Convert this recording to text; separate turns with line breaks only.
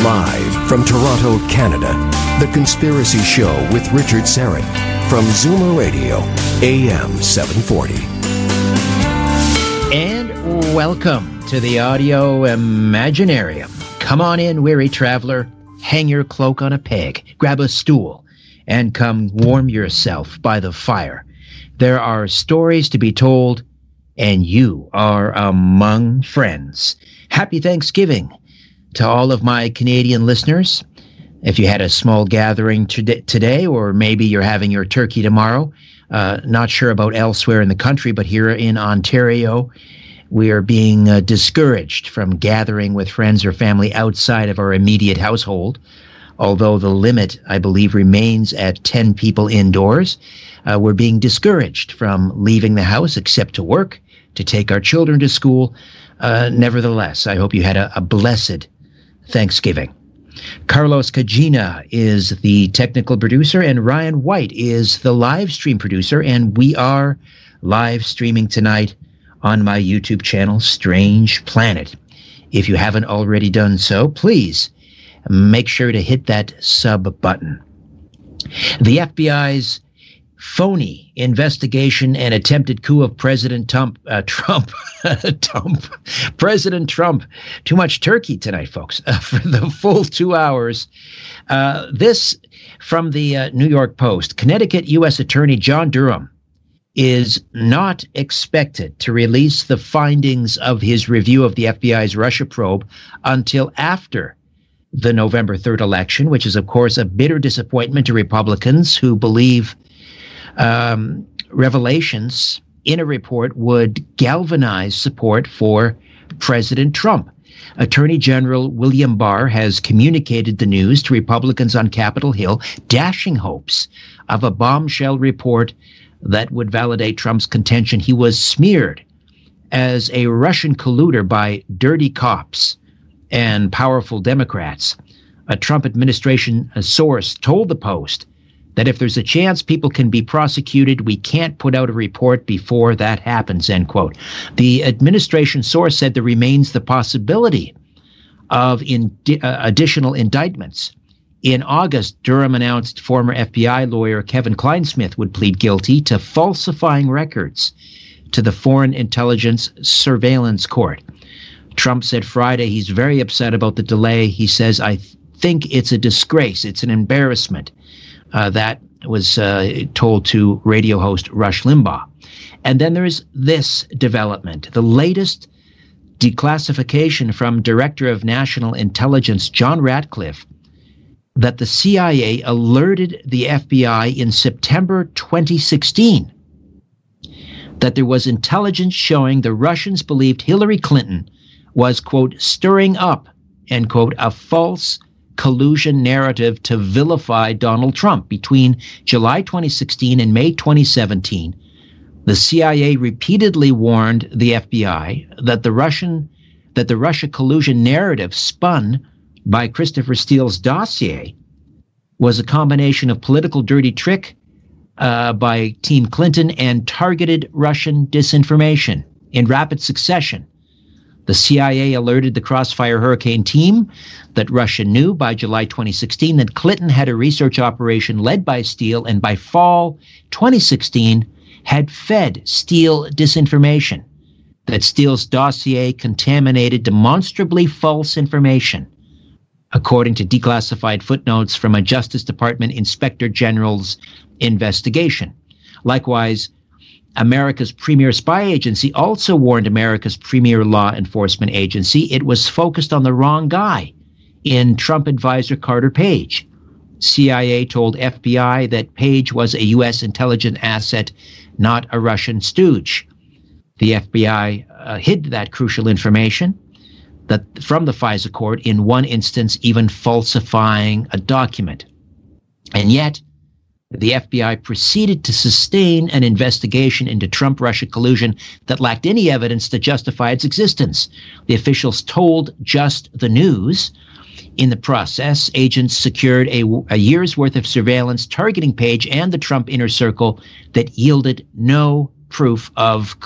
Live from Toronto, Canada, The Conspiracy Show with Richard Syrett from Zoomer Radio, AM 740.
And welcome to the Audio Imaginarium. Come on in, weary traveler. Hang your cloak on a peg, grab a stool, and come warm yourself by the fire. There are stories to be told, and you are among friends. Happy Thanksgiving to all of my Canadian listeners. If you had a small gathering today, or maybe you're having your turkey tomorrow, not sure about elsewhere in the country, but here in Ontario, we are being discouraged from gathering with friends or family outside of our immediate household, although the limit, I believe, remains at 10 people indoors. We're being discouraged from leaving the house except to work, to take our children to school. Nevertheless, I hope you had a blessed Thanksgiving. Carlos Cagina is the technical producer, and Ryan White is the live stream producer, and we are live streaming tonight on my YouTube channel, Strange Planet. If you haven't already done so, please make sure to hit that sub button. The FBI's phony investigation and attempted coup of President President Trump. Too much turkey tonight, folks, for the full 2 hours. This from the New York Post. Connecticut U.S. Attorney John Durham is not expected to release the findings of his review of the FBI's Russia probe until after the November 3rd election, which is, of course, a bitter disappointment to Republicans who believe revelations in a report would galvanize support for President Trump. Attorney General William Barr has communicated the news to Republicans on Capitol Hill, dashing hopes of a bombshell report that would validate Trump's contention he was smeared as a Russian colluder by dirty cops and powerful Democrats. A Trump administration source told the Post that if there's a chance people can be prosecuted, we can't put out a report before that happens, end quote. The administration source said there remains the possibility of additional indictments. In August, Durham announced former FBI lawyer Kevin Kleinsmith would plead guilty to falsifying records to the Foreign Intelligence Surveillance Court. Trump said Friday he's very upset about the delay. He says, I think it's a disgrace. It's an embarrassment. That was told to radio host Rush Limbaugh. And then there's this development, the latest declassification from Director of National Intelligence John Ratcliffe, that the CIA alerted the FBI in September 2016 that there was intelligence showing the Russians believed Hillary Clinton was, quote, stirring up, end quote, a false collusion narrative to vilify Donald Trump. Between July 2016 and May 2017, the CIA repeatedly warned the FBI that the Russia collusion narrative spun by Christopher Steele's dossier was a combination of political dirty trick by Team Clinton and targeted Russian disinformation in rapid succession. The CIA alerted the Crossfire Hurricane team that Russia knew by July 2016 that Clinton had a research operation led by Steele, and by fall 2016 had fed Steele disinformation, that Steele's dossier contaminated demonstrably false information, according to declassified footnotes from a Justice Department Inspector General's investigation. Likewise, America's premier spy agency also warned America's premier law enforcement agency it was focused on the wrong guy in Trump advisor Carter Page. CIA told FBI that Page was a U.S. intelligence asset, not a Russian stooge. The FBI hid that crucial information that from the FISA court, in one instance even falsifying a document. And yet, the FBI proceeded to sustain an investigation into Trump-Russia collusion that lacked any evidence to justify its existence. The officials told Just the News. In the process, agents secured a year's worth of surveillance targeting Page and the Trump inner circle that yielded no proof of